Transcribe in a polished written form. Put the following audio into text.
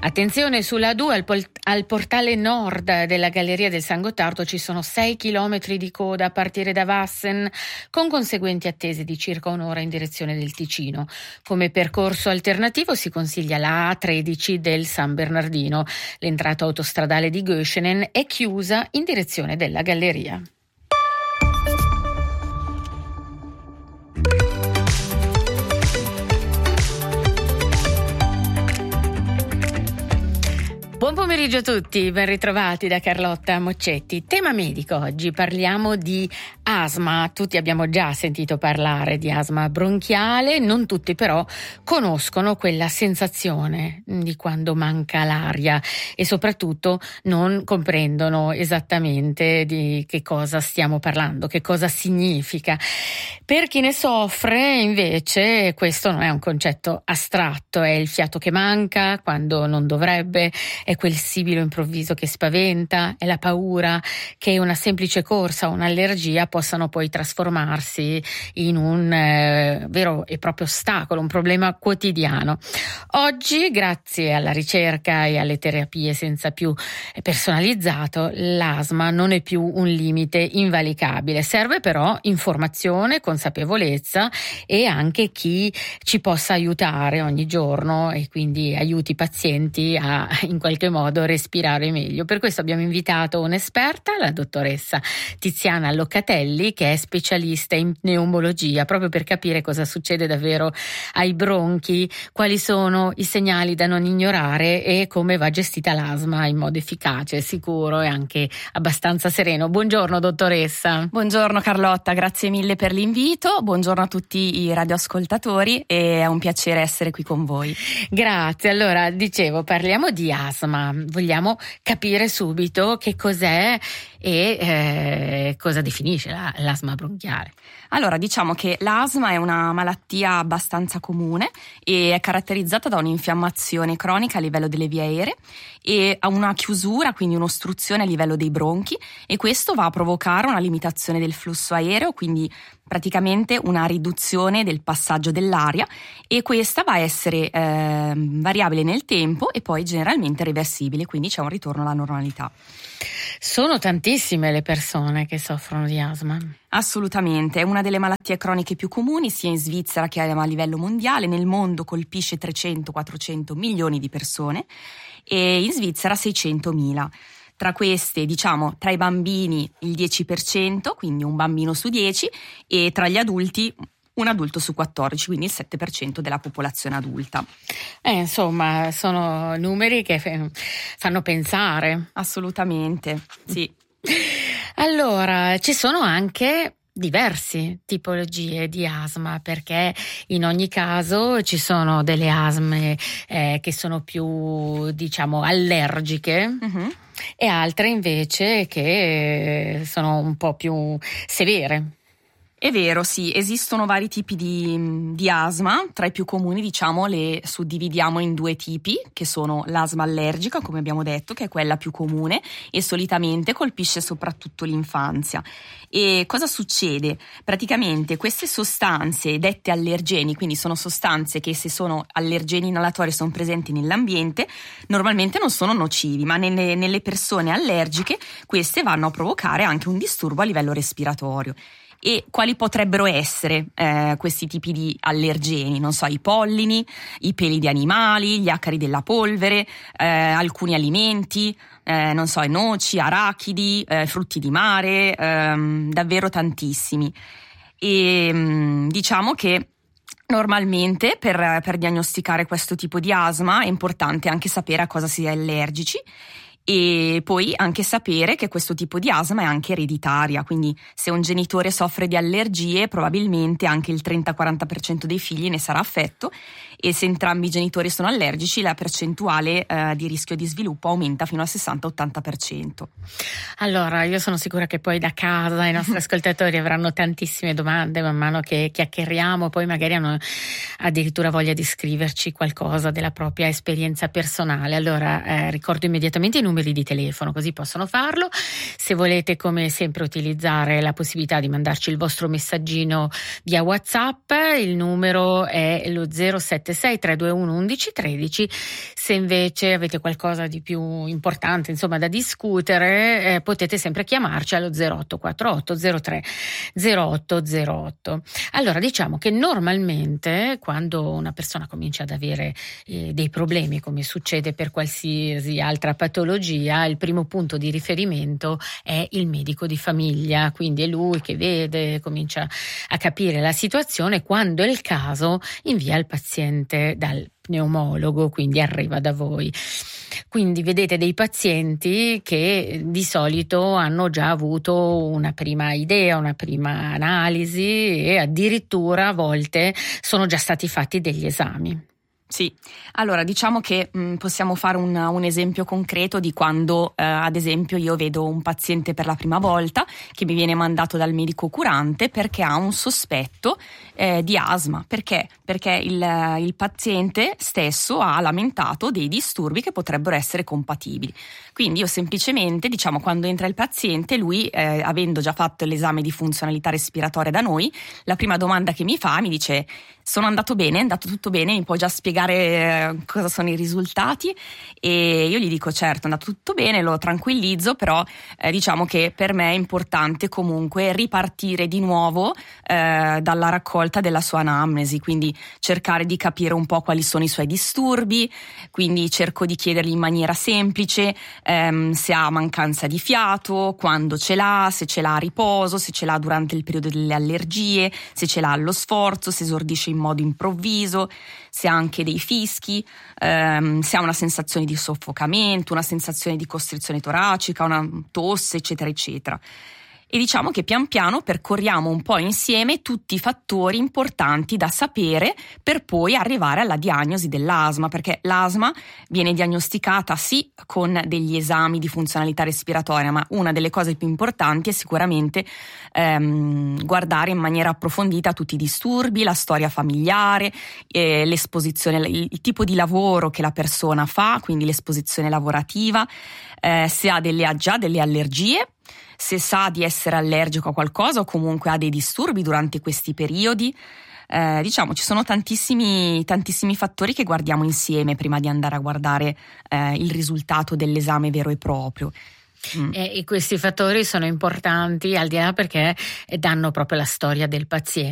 Attenzione, sulla A2 al portale nord della Galleria del San Gottardo ci sono 6 chilometri di coda a partire da Wassen, con conseguenti attese di circa un'ora in direzione del Ticino. Come percorso alternativo si consiglia la A13 del San Bernardino. L'entrata autostradale di Göschenen è chiusa in direzione della Galleria. Buon pomeriggio a tutti, ben ritrovati da Carlotta Moccetti. Tema medico oggi, parliamo di asma. Tutti abbiamo già sentito parlare di asma bronchiale, non tutti però conoscono quella sensazione di quando manca l'aria e soprattutto non comprendono esattamente di che cosa stiamo parlando, che cosa significa. Per chi ne soffre invece questo non è un concetto astratto, è il fiato che manca quando non dovrebbe, è quel sibilo improvviso che spaventa, è la paura che una semplice corsa o un'allergia possano poi trasformarsi in un vero e proprio ostacolo, un problema quotidiano. Oggi, grazie alla ricerca e alle terapie senza più personalizzato, l'asma non è più un limite invalicabile. Serve però informazione, consapevolezza e anche chi ci possa aiutare ogni giorno e quindi aiuti i pazienti a in qualche modo respirare meglio. Per questo abbiamo invitato un'esperta, la dottoressa Tiziana Loccatelli, che è specialista in pneumologia, proprio per capire cosa succede davvero ai bronchi, quali sono i segnali da non ignorare e come va gestita l'asma in modo efficace, sicuro e anche abbastanza sereno. Buongiorno dottoressa. Buongiorno Carlotta, grazie mille per l'invito, buongiorno a tutti i radioascoltatori e è un piacere essere qui con voi. Grazie, allora dicevo parliamo di asma. Vogliamo capire subito che cos'è e cosa definisce l'asma bronchiale. Allora, diciamo che l'asma è una malattia abbastanza comune e è caratterizzata da un'infiammazione cronica a livello delle vie aeree e a una chiusura, quindi un'ostruzione a livello dei bronchi, e questo va a provocare una limitazione del flusso aereo, quindi praticamente una riduzione del passaggio dell'aria, e questa va a essere variabile nel tempo e poi generalmente reversibile, quindi c'è un ritorno alla normalità. Sono tantissime le persone che soffrono di asma. Assolutamente, è una delle malattie croniche più comuni sia in Svizzera che a livello mondiale. Nel mondo colpisce 300-400 milioni di persone e in Svizzera 600.000. Tra queste, diciamo, tra i bambini il 10%, quindi un bambino su 10, e tra gli adulti un adulto su 14, quindi il 7% della popolazione adulta. Insomma, sono numeri che fanno pensare. Assolutamente, sì. Allora, ci sono anche diverse tipologie di asma, perché in ogni caso ci sono delle asme che sono più, diciamo, allergiche. Uh-huh. E altre invece che sono un po' più severe. È vero, sì, esistono vari tipi di asma. Tra i più comuni, diciamo, le suddividiamo in due tipi, che sono l'asma allergica, come abbiamo detto, che è quella più comune e solitamente colpisce soprattutto l'infanzia. E cosa succede? Praticamente queste sostanze dette allergeni, quindi sono sostanze che se sono allergeni inalatori sono presenti nell'ambiente, normalmente non sono nocivi, ma nelle persone allergiche queste vanno a provocare anche un disturbo a livello respiratorio. E quali potrebbero essere questi tipi di allergeni? Non so, i pollini, i peli di animali, gli acari della polvere, alcuni alimenti, non so, noci, arachidi, frutti di mare, davvero tantissimi. E diciamo che normalmente per diagnosticare questo tipo di asma è importante anche sapere a cosa si è allergici. E poi anche sapere che questo tipo di asma è anche ereditaria, quindi se un genitore soffre di allergie probabilmente anche il 30-40% dei figli ne sarà affetto, e se entrambi i genitori sono allergici la percentuale di rischio di sviluppo aumenta fino al 60-80%. Allora, io sono sicura che poi da casa i nostri ascoltatori avranno tantissime domande man mano che chiacchieriamo, poi magari hanno addirittura voglia di scriverci qualcosa della propria esperienza personale. Allora ricordo immediatamente i numeri di telefono, così possono farlo. Se volete, come sempre, utilizzare la possibilità di mandarci il vostro messaggino via WhatsApp, il numero è lo 077 336 321 1113. Se invece avete qualcosa di più importante, insomma, da discutere, potete sempre chiamarci allo 0848 03 0808. Allora, diciamo che normalmente quando una persona comincia ad avere dei problemi, come succede per qualsiasi altra patologia, il primo punto di riferimento è il medico di famiglia, quindi è lui che vede, comincia a capire la situazione, quando è il caso invia il paziente dal pneumologo, quindi arriva da voi. Quindi vedete dei pazienti che di solito hanno già avuto una prima idea, una prima analisi, e addirittura a volte sono già stati fatti degli esami. Sì, allora diciamo che possiamo fare un esempio concreto di quando ad esempio io vedo un paziente per la prima volta che mi viene mandato dal medico curante perché ha un sospetto di asma. Perché? Perché il paziente stesso ha lamentato dei disturbi che potrebbero essere compatibili. Quindi io semplicemente, diciamo, quando entra il paziente, lui avendo già fatto l'esame di funzionalità respiratoria da noi, la prima domanda che mi fa, mi dice: sono andato bene, è andato tutto bene, mi può già spiegare cosa sono i risultati? E io gli dico: certo, è andato tutto bene, lo tranquillizzo, però diciamo che per me è importante comunque ripartire di nuovo dalla raccolta della sua anamnesi, quindi cercare di capire un po' quali sono i suoi disturbi, quindi cerco di chiedergli in maniera semplice se ha mancanza di fiato, quando ce l'ha, se ce l'ha a riposo, se ce l'ha durante il periodo delle allergie, se ce l'ha allo sforzo, se esordisce in modo improvviso, se ha anche dei fischi, se ha una sensazione di soffocamento, una sensazione di costrizione toracica, una tosse, eccetera, eccetera. E diciamo che pian piano percorriamo un po' insieme tutti i fattori importanti da sapere per poi arrivare alla diagnosi dell'asma, perché l'asma viene diagnosticata sì con degli esami di funzionalità respiratoria, ma una delle cose più importanti è sicuramente guardare in maniera approfondita tutti i disturbi, la storia familiare, l'esposizione, il tipo di lavoro che la persona fa, quindi l'esposizione lavorativa, se ha già delle allergie, se sa di essere allergico a qualcosa o comunque ha dei disturbi durante questi periodi. Diciamo, ci sono tantissimi fattori che guardiamo insieme prima di andare a guardare il risultato dell'esame vero e proprio. E questi fattori sono importanti, al di là, perché danno proprio la storia del paziente.